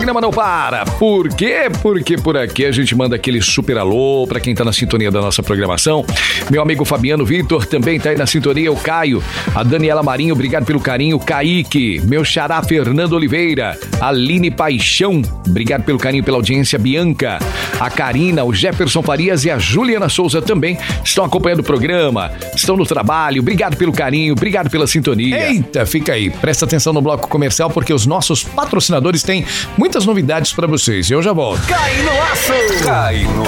programa não para. Por quê? Porque por aqui a gente manda aquele super alô pra quem tá na sintonia da nossa programação. Meu amigo Fabiano Vitor também tá aí na sintonia, o Caio, a Daniela Marinho, obrigado pelo carinho, Kaique, meu xará Fernando Oliveira, Aline Paixão, obrigado pelo carinho, pela audiência, Bianca, a Karina, o Jefferson Farias e a Juliana Souza também estão acompanhando o programa, estão no trabalho, obrigado pelo carinho, obrigado pela sintonia. Eita, fica aí, presta atenção no bloco comercial porque os nossos patrocinadores têm muitas novidades pra vocês. Eu já volto. Cai no laço! Cai no